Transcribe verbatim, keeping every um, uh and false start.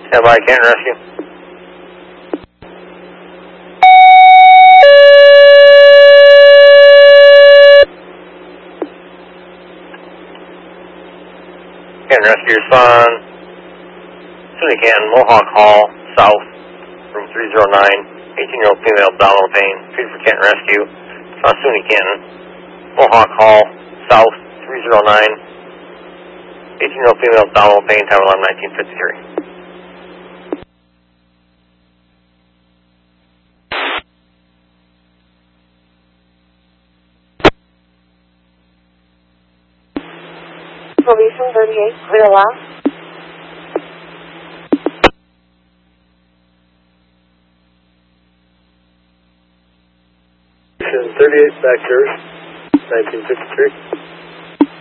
Stand by, Canton Rescue. Canton Rescue, respond. Soon you can, Mohawk Hall, south, room three zero nine, eighteen-year-old female, abdominal pain, treated for Canton Rescue. Respond soon you can, Mohawk Hall, south, three zero nine, eighteen-year-old female, abdominal pain, time eleven nineteen fifty-three. Probation thirty-eight, clear last. thirty-eight back here, nineteen fifty-three.